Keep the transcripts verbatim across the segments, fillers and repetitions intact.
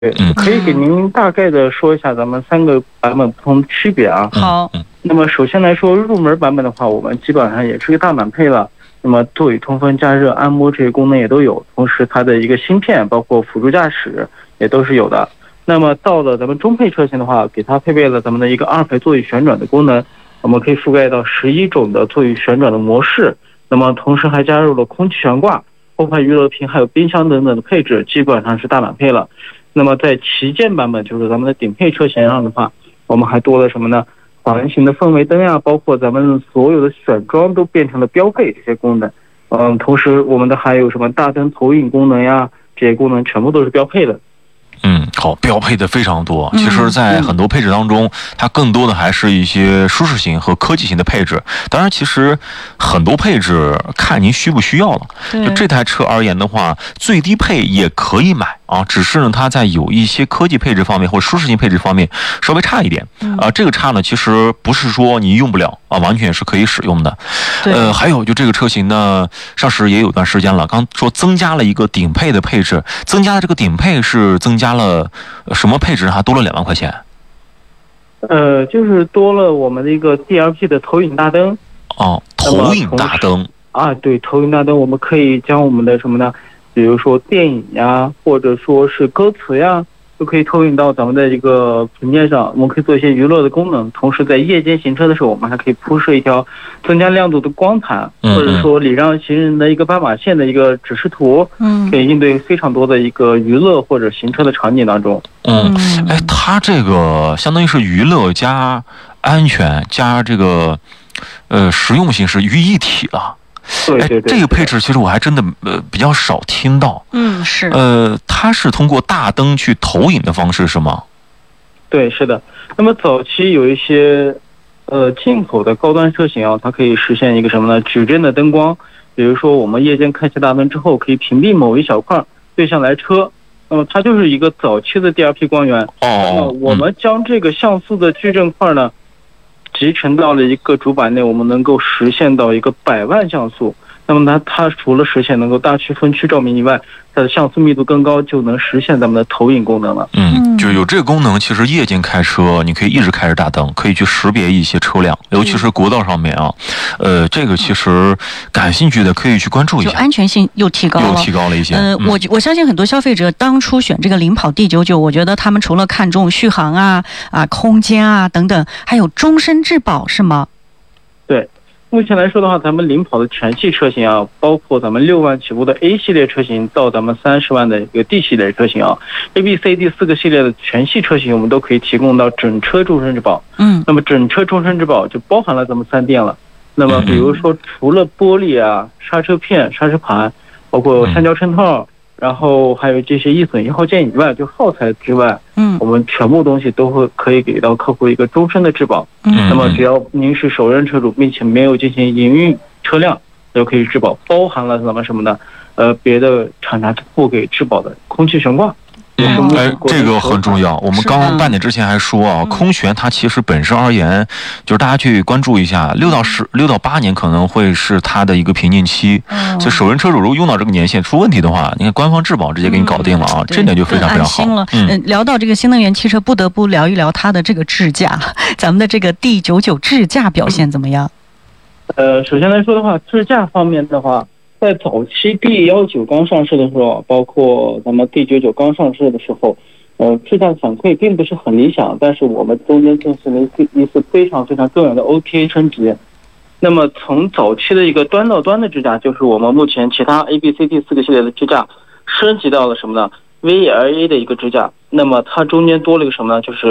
对，可以给您大概的说一下咱们三个版本不同的区别啊。 好， 那么首先来说，入门版本的话，我们基本上也是一个大满配了。那么座椅通风、加热、按摩这些功能也都有，同时它的一个芯片，包括辅助驾驶也都是有的。那么到了咱们中配车型的话，给它配备了咱们的一个二排座椅旋转的功能，我们可以覆盖到十一种的座椅旋转的模式。那么同时还加入了空气悬挂、后排娱乐屏，还有冰箱等等的配置，基本上是大满配了。那么在旗舰版本，就是咱们的顶配车型上的话，我们还多了什么呢？法兰型的氛围灯呀，包括咱们所有的选装都变成了标配，这些功能。嗯，同时我们的还有什么大灯投影功能呀，这些功能全部都是标配的。 嗯，好，标配的非常多。其实在很多配置当中，它更多的还是一些舒适型和科技型的配置。当然其实很多配置看您需不需要了。就这台车而言的话，最低配也可以买啊，只是呢它在有一些科技配置方面或者舒适性配置方面稍微差一点啊。这个差呢其实不是说你用不了啊，完全是可以使用的。呃，还有就这个车型呢上市也有段时间了，刚说增加了一个顶配的配置，增加的这个顶配是增加了什么配置？还多了两万块钱。 呃，就是多了我们的一个 D L P 的投影大灯。 哦，投影大灯啊，对，投影大灯，我们可以将我们的什么呢？比如说电影呀，或者说是歌词呀，都可以投影到咱们的一个平面上。我们可以做一些娱乐的功能，同时在夜间行车的时候，我们还可以铺设一条增加亮度的光毯，或者说礼让行人的一个斑马线的一个指示图，嗯，可以应对非常多的一个娱乐或者行车的场景当中。 嗯，哎，它这个相当于是娱乐加安全加这个呃实用性是于一体了。 对对对， 这个配置其实我还真的呃比较少听到。 嗯，是。 呃，它是通过大灯去投影的方式是吗？ 对，是的。那么早期有一些呃进口的高端车型啊，它可以实现一个什么呢？矩阵的灯光，比如说我们夜间开启大灯之后，可以屏蔽某一小块对向来车。那么它就是一个早期的 D L P 光源。 哦。那么我们将这个像素的矩阵块呢，集成到了一个主板内，我们能够实现到一个百万像素。那么它它除了实现能够大区分区照明以外，它的像素密度更高，就能实现咱们的投影功能了。 嗯，就有这个功能，其实夜间开车你可以一直开着大灯，可以去识别一些车辆，尤其是国道上面啊。呃，这个其实感兴趣的可以去关注一下， 就安全性又提高了， 又提高了一些。 呃，我我相信很多消费者当初选这个领跑 D 九九，我觉得他们除了看重续航啊、啊空间啊等等，还有终身质保，是吗？ 对。目前来说的话，咱们领跑的全系车型啊，包括咱们六万起步的 A 系列车型到咱们三十万的一个 D 系列车型啊 ，A、B、C、D 四个系列的全系车型，我们都可以提供到整车终身质保。嗯，那么整车终身质保就包含了咱们三电了。那么比如说，除了玻璃啊、刹车片、刹车盘，包括橡胶衬套，然后还有这些易损易耗件以外，就耗材之外，嗯，我们全部东西都会可以给到客户一个终身的质保。嗯，那么只要您是首任车主，并且没有进行营运车辆，就可以质保，包含了咱们什么呢？呃，别的厂家不给质保的空气悬挂。 嗯，哎，这个很重要。我们刚刚半点之前还说啊，空悬它其实本身而言，就是大家去关注一下，六到十六到八年可能会是它的一个瓶颈期。嗯，所以首任车主如果用到这个年限出问题的话，你看官方质保直接给你搞定了啊，这点就非常非常好了。 嗯，聊到这个新能源汽车，不得不聊一聊它的这个智驾，咱们的这个 D 九九智驾表现怎么样？ 呃，首先来说的话，智驾方面的话。在早期 D 十九刚上市的时候，包括咱们 D 九九刚上市的时候，呃，智驾的反馈并不是很理想，但是我们中间进行了一次非常非常重要的 O T A 升级。那么从早期的一个端到端的智驾，就是我们目前其他 A、B、C、D 四个系列的智驾，升级到了什么呢 ？V L A 的一个智驾。那么它中间多了一个什么呢？就是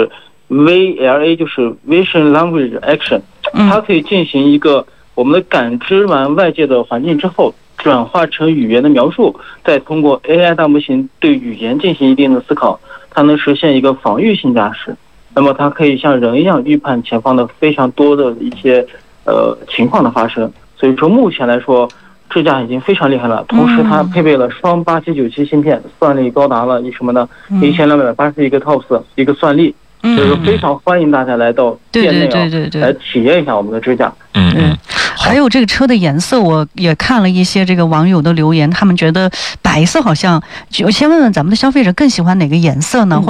V L A， 就是 Vision Language Action， 它可以进行一个我们的感知完外界的环境之后，转化成语言的描述，再通过 A I 大模型对语言进行一定的思考，它能实现一个防御性驾驶。那么它可以像人一样预判前方的非常多的一些呃情况的发生。所以说目前来说，智驾已经非常厉害了。同时它配备了双八七九七芯片，算力高达了一什么呢？一千两百八十一个 T O P S 一个算力。所以说非常欢迎大家来到店内啊，来体验一下我们的智驾。 嗯嗯， 还有这个车的颜色，我也看了一些这个网友的留言，他们觉得白色好像，我先问问咱们的消费者更喜欢哪个颜色呢？